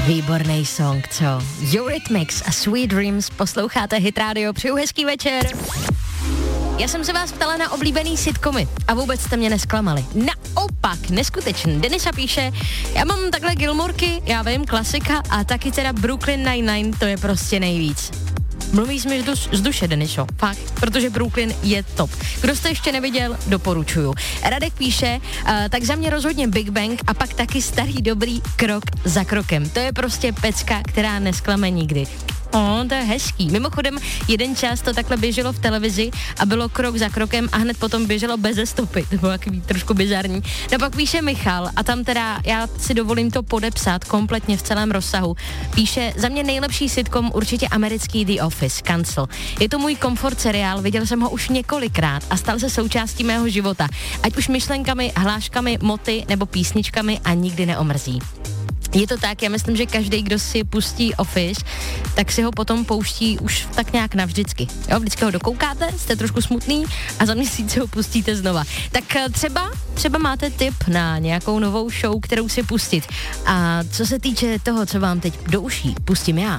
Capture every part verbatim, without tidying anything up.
Výborný song, co? Eurythmics a Sweet Dreams, posloucháte Hit Radio, přeju hezký večer. Já jsem se vás ptala na oblíbený sitcomy a vůbec jste mě nesklamali. Naopak, neskutečný. Denisa píše, já mám takhle Gilmorky, já vím, klasika a taky teda Brooklyn Nine-Nine, to je prostě nejvíc. Mluvíš mi z duše, Deniso, fakt, protože Brooklyn je top. Kdo jste ještě neviděl, doporučuju. Radek píše, uh, tak za mě rozhodně Big Bang a pak taky starý dobrý Krok za krokem. To je prostě pecka, která nesklame nikdy. O, to je hezký. Mimochodem, jeden čas to takhle běželo v televizi a bylo Krok za krokem a hned potom běželo beze stopy. To bylo takový trošku bizarní. No pak píše Michal a tam teda já si dovolím to podepsat kompletně v celém rozsahu. Píše, za mě nejlepší sitcom určitě americký The Office, Cancel. Je to můj komfort seriál, viděl jsem ho už několikrát a stal se součástí mého života. Ať už myšlenkami, hláškami, moty nebo písničkami a nikdy neomrzí. Je to tak, já myslím, že každý, kdo si pustí Office, tak si ho potom pouští už tak nějak navždycky. Jo, vždycky ho dokoukáte, jste trošku smutný a za měsíc ho pustíte znova. Tak třeba, třeba máte tip na nějakou novou show, kterou si pustit. A co se týče toho, co vám teď do uší pustím já,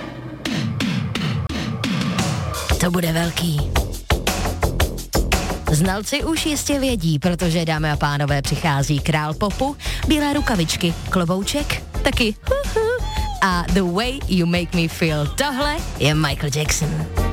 to bude velký. Znalci už jistě vědí, protože, dámy a pánové, přichází král popu, bílé rukavičky, klobouček, taky a The Way You Make Me Feel. Tohle je Michael Jackson.